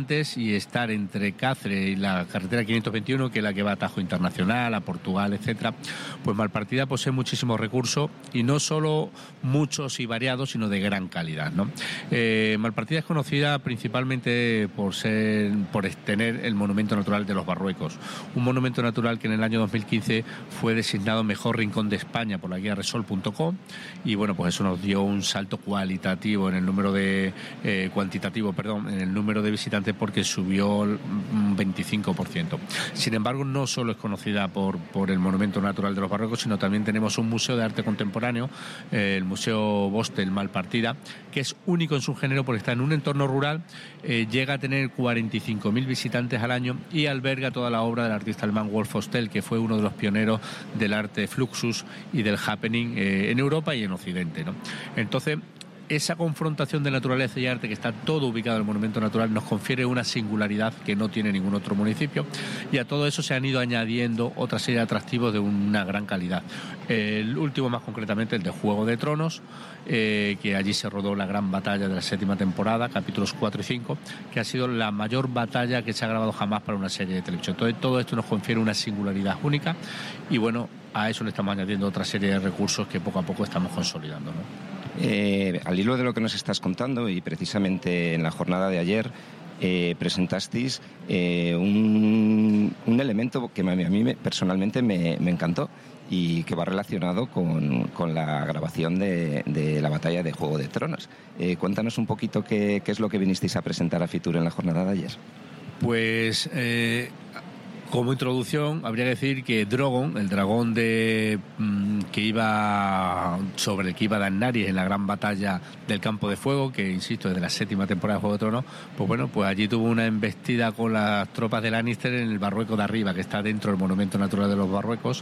visitantes y estar entre Cáceres y la carretera 521, que es la que va a Tajo Internacional, a Portugal, etcétera, pues Malpartida posee muchísimos recursos, y no solo muchos y variados, sino de gran calidad, ¿no? Malpartida es conocida principalmente por tener el monumento natural de los Barruecos, un monumento natural que en el año 2015 fue designado mejor rincón de España por la guía resol.com, y bueno, pues eso nos dio un salto cuantitativo en el número de visitantes, porque subió un 25%. Sin embargo, no solo es conocida por el monumento natural de los Barruecos, sino también tenemos un museo de arte contemporáneo, el Museo Bostel Malpartida, que es único en su género porque está en un entorno rural, llega a tener 45.000 visitantes al año y alberga toda la obra del artista alemán Wolf Hostel, que fue uno de los pioneros del arte fluxus y del happening en Europa y en Occidente, ¿no? Entonces, esa confrontación de naturaleza y arte, que está todo ubicado en el monumento natural, nos confiere una singularidad que no tiene ningún otro municipio, y a todo eso se han ido añadiendo otra serie de atractivos de una gran calidad. El último, más concretamente, el de Juego de Tronos, que allí se rodó la gran batalla de la 7ª temporada, capítulos 4 y 5, que ha sido la mayor batalla que se ha grabado jamás para una serie de televisión. Entonces, todo esto nos confiere una singularidad única, y bueno, a eso le estamos añadiendo otra serie de recursos que poco a poco estamos consolidando, ¿no? Al hilo de lo que nos estás contando, y precisamente en la jornada de ayer presentasteis un elemento que a mí personalmente me encantó, y que va relacionado con la grabación de la batalla de Juego de Tronos. Cuéntanos un poquito qué es lo que vinisteis a presentar a Fitur en la jornada de ayer. Pues como introducción, habría que decir que Drogon, el dragón sobre el que iba Daenerys en la gran batalla del Campo de Fuego, que insisto, es de la 7ª temporada de Juego de Tronos, pues bueno, pues allí tuvo una embestida con las tropas de Lannister en el Barrueco de arriba, que está dentro del monumento natural de los Barruecos,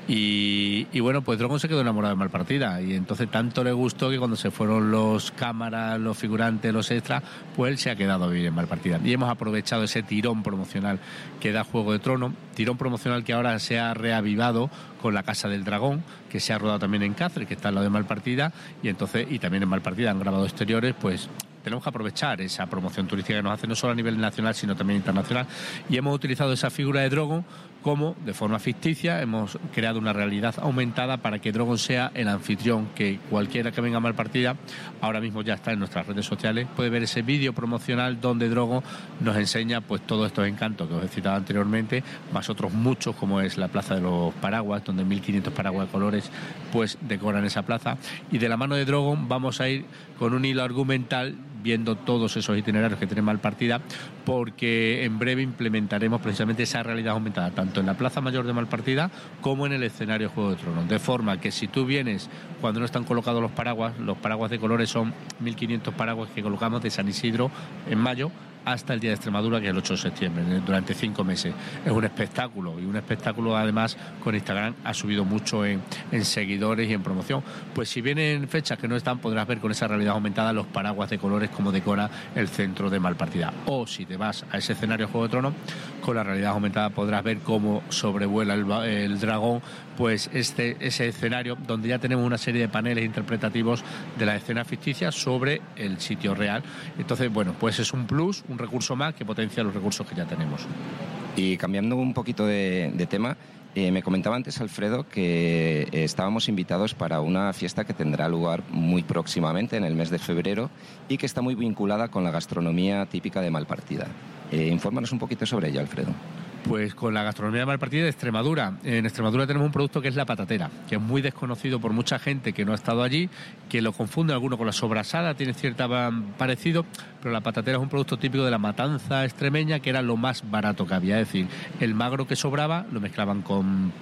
y bueno, pues Drogon se quedó enamorado de Malpartida, y entonces tanto le gustó que cuando se fueron los cámaras, los figurantes, los extras, pues él se ha quedado a vivir en Malpartida, y hemos aprovechado ese tirón promocional que da Juego de Tronos, tirón promocional que ahora se ha reavivado con la Casa del Dragón, que se ha rodado también en Cáceres, que está al lado de Malpartida, y también en Malpartida han grabado exteriores. Pues tenemos que aprovechar esa promoción turística que nos hace, no solo a nivel nacional, sino también internacional, y hemos utilizado esa figura de Drogon como, de forma ficticia, hemos creado una realidad aumentada para que Drogon sea el anfitrión, que cualquiera que venga a Malpartida, ahora mismo ya está en nuestras redes sociales, puede ver ese vídeo promocional donde Drogon nos enseña pues todos estos encantos que os he citado anteriormente, más otros muchos, como es la Plaza de los Paraguas, donde 1.500 paraguas de colores pues decoran esa plaza, y de la mano de Drogon vamos a ir con un hilo argumental viendo todos esos itinerarios que tiene Malpartida, porque en breve implementaremos precisamente esa realidad aumentada, tanto en la Plaza Mayor de Malpartida como en el escenario Juego de Tronos, de forma que si tú vienes cuando no están colocados los paraguas de colores son 1.500 paraguas que colocamos de San Isidro en mayo hasta el Día de Extremadura, que es el 8 de septiembre, durante 5 meses. Es un espectáculo, y un espectáculo además con Instagram ha subido mucho en seguidores y en promoción. Pues si vienen fechas que no están, podrás ver con esa realidad aumentada los paraguas de colores como decora el centro de Malpartida. O si te vas a ese escenario Juego de Tronos, con la realidad aumentada podrás ver cómo sobrevuela el dragón, pues ese escenario donde ya tenemos una serie de paneles interpretativos de las escenas ficticias sobre el sitio real. Entonces, bueno, pues es un plus, un recurso más que potencia los recursos que ya tenemos. Y cambiando un poquito de tema, me comentaba antes Alfredo que estábamos invitados para una fiesta que tendrá lugar muy próximamente, en el mes de febrero, y que está muy vinculada con la gastronomía típica de Malpartida. Infórmanos un poquito sobre ella, Alfredo. Pues con la gastronomía de Malpartida de Extremadura. En Extremadura tenemos un producto que es la patatera, que es muy desconocido por mucha gente que no ha estado allí, que lo confunde alguno con la sobrasada, tiene cierto parecido, pero la patatera es un producto típico de la matanza extremeña, que era lo más barato que había. Es decir, el magro que sobraba lo mezclaban con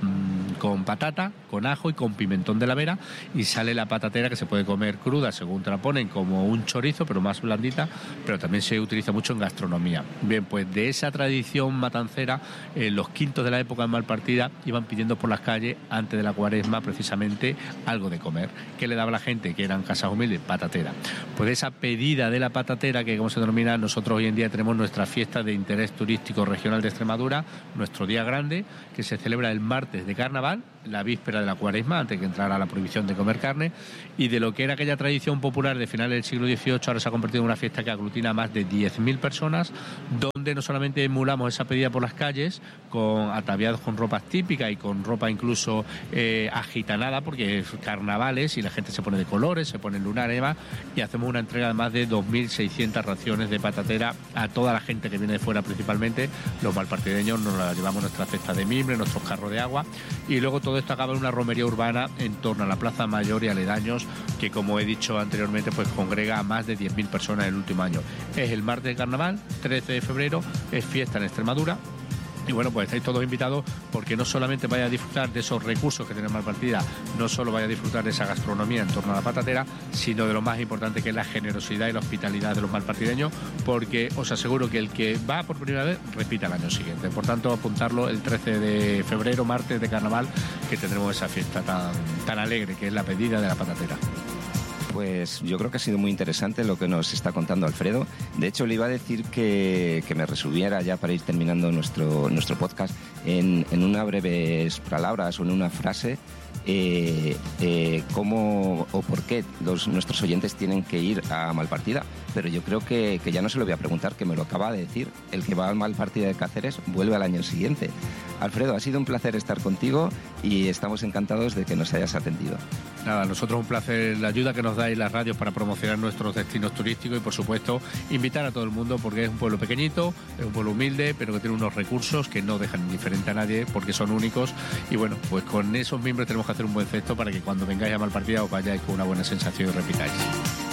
patata, con ajo y con pimentón de la Vera, y sale la patatera, que se puede comer cruda, según te la ponen, como un chorizo, pero más blandita, pero también se utiliza mucho en gastronomía. Bien, pues de esa tradición matancera los quintos de la época en Malpartida iban pidiendo por las calles, antes de la Cuaresma, precisamente algo de comer. ¿Qué le daba la gente? Que eran casas humildes, patatera. Pues esa pedida de la patatera, que como se denomina, nosotros hoy en día tenemos nuestra fiesta de interés turístico regional de Extremadura, nuestro día grande, que se celebra el martes de Carnaval, la víspera de la Cuaresma, antes que entrara la prohibición de comer carne, y de lo que era aquella tradición popular de finales del siglo XVIII, ahora se ha convertido en una fiesta que aglutina a más de 10.000 personas, donde no solamente emulamos esa pedida por las calles, ataviados con ropas típicas y con ropa incluso agitanada, porque es carnavales y la gente se pone de colores, se pone lunar y demás, y hacemos una entrega de más de 2.600 raciones de patatera a toda la gente que viene de fuera, principalmente los malpartideños. Nos la llevamos nuestra cesta de mimbre, nuestros carros de agua, y luego todo esto acaba en una romería urbana en torno a la Plaza Mayor y aledaños, que como he dicho anteriormente, pues congrega a más de 10.000 personas en el último año. Es el martes de Carnaval, 13 de febrero, es fiesta en Extremadura. Y bueno, pues estáis todos invitados, porque no solamente vaya a disfrutar de esos recursos que tiene Malpartida, no solo vaya a disfrutar de esa gastronomía en torno a la patatera, sino de lo más importante, que es la generosidad y la hospitalidad de los malpartideños, porque os aseguro que el que va por primera vez repita el año siguiente. Por tanto, apuntarlo el 13 de febrero, martes de Carnaval, que tendremos esa fiesta tan alegre, que es la pedida de la patatera. Pues yo creo que ha sido muy interesante lo que nos está contando Alfredo. De hecho, le iba a decir que me resumiera, ya para ir terminando nuestro podcast, en unas breves palabras o en una frase, cómo o por qué nuestros oyentes tienen que ir a Malpartida. Pero yo creo que ya no se lo voy a preguntar, que me lo acaba de decir. El que va a Malpartida de Cáceres vuelve al año siguiente. Alfredo, ha sido un placer estar contigo y estamos encantados de que nos hayas atendido. Nada, a nosotros un placer la ayuda que nos dais las radios para promocionar nuestros destinos turísticos y, por supuesto, invitar a todo el mundo, porque es un pueblo pequeñito, es un pueblo humilde, pero que tiene unos recursos que no dejan indiferente a nadie, porque son únicos. Y bueno, pues con esos miembros tenemos que hacer un buen cesto para que cuando vengáis a Malpartida os vayáis con una buena sensación y repitáis.